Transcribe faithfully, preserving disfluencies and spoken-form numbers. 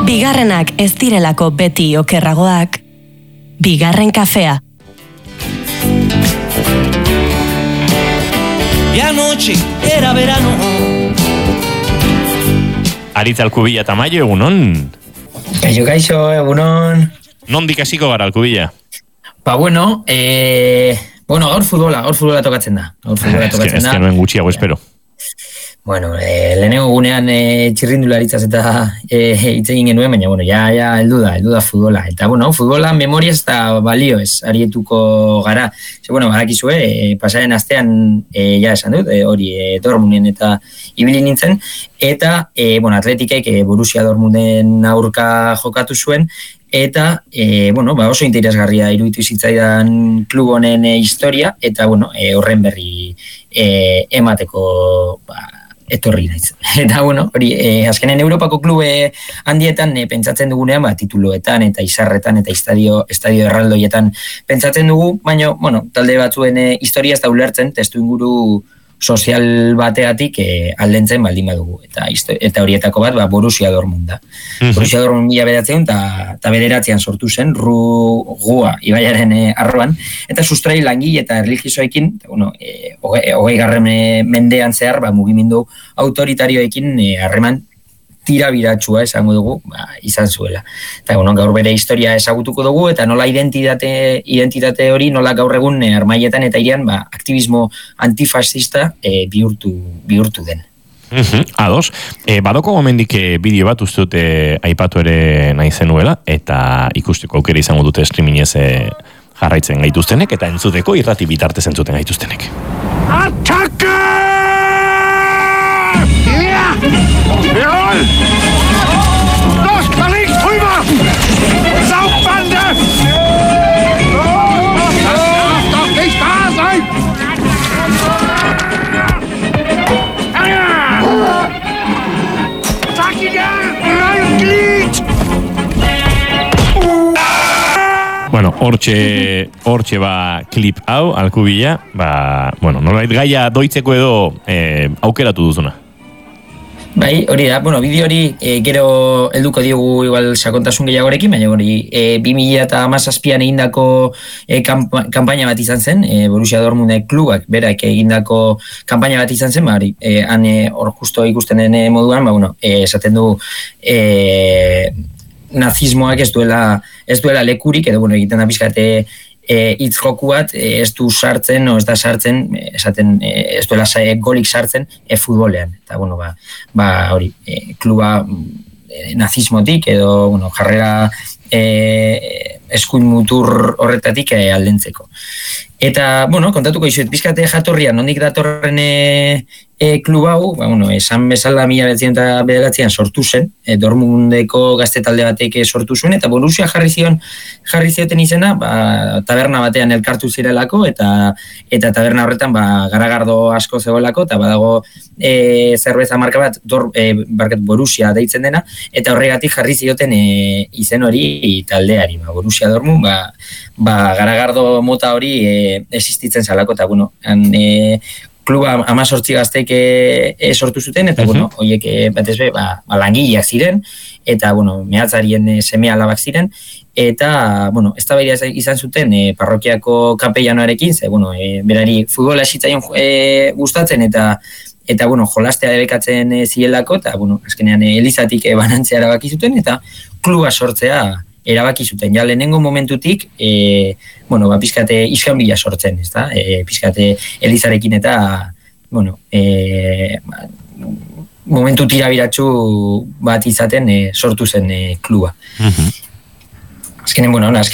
Bigarrenak ez direlako beti okerragoak. Bigarren kafea. Y anoche era verano. Aritz Alkubilla Tamayo, egunon? Kaixo, kaixo, egunon. Nondik hasiko gara, Alkubilla? Ba, bueno, eh, bueno, gaur futbola, gaur futbola tokatzen da. Gaur futbola tokatzen da. Ez que noen gutxiago, espero. Bueno, eh, lehenengo gunean eh, txirrindularitzaz eta eh, hitz egin genuen, baina, bueno, ja, ja, heldu da, heldu da futbola. Eta, bueno, futbola memoria ez da balio ez, arietuko gara. Ze, bueno, badakizue, eh, pasaren astean, eh, ja esan dut, eh, hori, eh, Dortmunden eta ibili nintzen, eta, eh, bueno, Atletikek eh, Borussia Dortmunden aurka jokatu zuen, eta, eh, bueno, ba, oso interesgarria iruditu zitzaidan klub honen eh, historia, eta, bueno, eh, horren berri eh, emateko, ba, etorri naiz. Eta, bueno, hori, eh, azkenen Europako klube handietan eh, pentsatzen dugunean, ba, tituloetan eta izarretan eta estadio, estadio erraldoietan pentsatzen dugu, baina, bueno, talde batzuen eh, historia ez da ulertzen, testu inguru sozial bateatik eh, aldentzen baldin badugu. Eta, eta horietako bat, ba, Borussia Dortmund da. Mm-hmm. Borussia Dortmund mila bederatzean eta bederatzean sortu zen, Rugua ibaiaren eh, arroan, eta sustrai langile eta erligizoekin, bueno, eh, hogei garren mendean zehar, ba, mugimendu autoritarioekin harreman eh, tirabiratsua esango dugu, ba, izan zuela. Eta, bueno, gaur bere historia ezagutuko dugu, eta nola identitate, identitate hori, nola gaur egun eh, armaietan eta irian, ba, aktivismo antifascista eh, bihurtu, bihurtu den. Uh-huh, ados. E, badoko momendik bideo bat uste dute aipatu ere nahi zenuela, eta ikusteko aukera izango dute streamingez e, jarraitzen gaituztenek, eta entzuteko irrati bitartez entzuten gaituztenek. Attacke! Ja! Jawohl! Los, nach links, drüber! Saugbande! Das darf doch nicht wahr sein! Sag ihn ja! Rein Glied! Bueno, hortxe, hortxe ba klip hau, Alkubilla, ba, bueno, nolait gaia doitzeko edo eh, aukeratu duzuna. Bai, hori da, bueno, bideo hori e, gero helduko diogu igual sakontasun gehiagorekin, baina hori e, bi mila hamazazpian egindako e, kampa, kampaina bat izan zen, e, Borussia Dortmund klubak berak egindako kampaina bat izan zen, ba, hori, e, han hor justo ikusten den moduan, ba, bueno, e, esaten du e, nazismoak ez duela, ez duela lekurik, edo, bueno, egiten da pizkate hitz e, joku bat, e, ez du sartzen, o ez da sartzen, e, esaten, e, ez duela e, golik sartzen e, futbolean. Eta, bueno, ba, ba hori, e, kluba e, nazismotik, edo, bueno, jarrera e, eskuin mutur horretatik e, aldentzeko. Eta, bueno, kontatuko izuet, pizkate jatorrian, nondik datorren e, e, klub hau, ba, bueno, esan bezala mila bederatzean sortu zen, e, Dortmundeko gazte talde batek sortu zuen, eta Borussia jarri zion, jarri zioten izena, ba, taberna batean elkartu zirelako, eta eta taberna horretan, ba, garagardo asko zegoelako, eta badago e, zerbeza marka bat, dor, e, barket Borussia deitzen dena, eta horregatik jarri zioten e, izen hori taldeari, ba, Borussia Dortmund, ba, ba, garagardo mota hori e, existitzen zalako, eta, bueno, han, e, kluba amazortzi gaztek e, e, sortu zuten, eta, uh-huh. bueno, horiek e, batez be, ba, ba, langileak ziren, eta, bueno, mehatzarien e, seme alabak ziren, eta, bueno, ez da behira izan zuten e, parrokiako kapellanoarekin, ze, bueno, e, berari futbola esitzaion e, gustatzen, eta, eta, bueno, jolastea debekatzen e, zielako, eta, bueno, azkenean e, elizatik e, banantzea erabaki zuten, eta kluba sortzea erabaki zuten. Ja, lehenengo momentutik, e, bueno, ba, pizkate iskan bila sortzen, ez da? E, pizkate elizarekin eta, bueno, e, ba, momentu tirabiratxu bat izaten e, sortu zen e, kluba. Uh-huh. Azkenen, bueno, azken